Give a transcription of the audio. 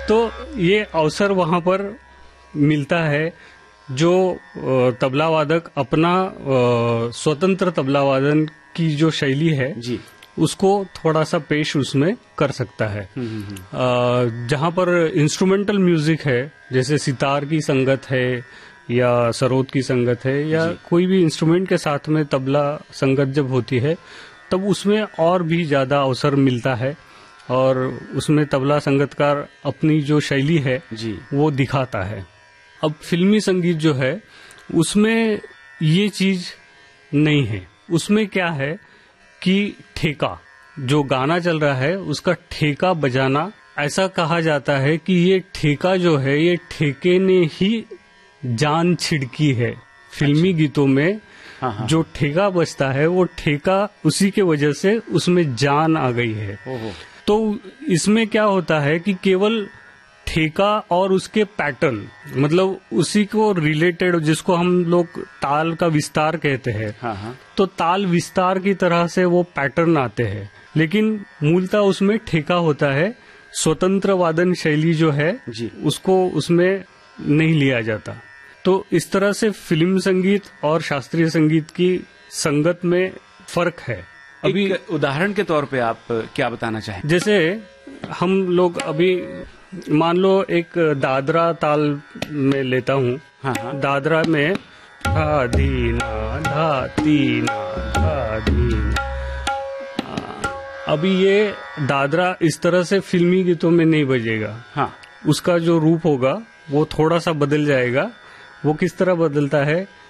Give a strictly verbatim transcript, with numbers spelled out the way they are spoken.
तो ये अवसर वहां पर मिलता है जो तबला वादक अपना स्वतंत्र तबला वादन की जो शैली है जी उसको थोड़ा सा पेश उसमें कर सकता है। जहां पर इंस्ट्रूमेंटल म्यूजिक है, जैसे सितार की संगत है या सरोद की संगत है या कोई भी इंस्ट्रूमेंट के साथ में तबला संगत जब होती है तब उसमें और भी ज्यादा अवसर मिलता है और उसमें तबला संगतकार अपनी जो शैली है जी वो दिखाता है। अब फिल्मी संगीत जो है उसमें ये चीज नहीं है। उसमें क्या है कि ठेका, जो गाना चल रहा है उसका ठेका बजाना, ऐसा कहा जाता है कि ये ठेका जो है ये ठेके ने ही जान छिड़की है। फिल्मी अच्छा। गीतों में हाँ हाँ। जो ठेका बजता है वो ठेका उसी के वजह से उसमें जान आ गई है। तो इसमें क्या होता है कि केवल ठेका और उसके पैटर्न, मतलब उसी को रिलेटेड, जिसको हम लोग ताल का विस्तार कहते हैं हाँ हाँ। तो ताल विस्तार की तरह से वो पैटर्न आते हैं, लेकिन मूलतः उसमें ठेका होता है। स्वतंत्र वादन शैली जो है जी उसको उसमें नहीं लिया जाता। तो इस तरह से फिल्म संगीत और शास्त्रीय संगीत की संगत में फर्क है। अभी उदाहरण के तौर पे आप क्या बताना चाहें? जैसे हम लोग अभी मान लो एक दादरा ताल में लेता हूँ हाँ हाँ। दादरा में धा धीना धा तीना धा धीना, अभी ये दादरा इस तरह से फिल्मी गीतों में नहीं बजेगा हाँ। उसका जो रूप होगा वो थोड़ा सा बदल जाएगा। वो किस तरह बदलता है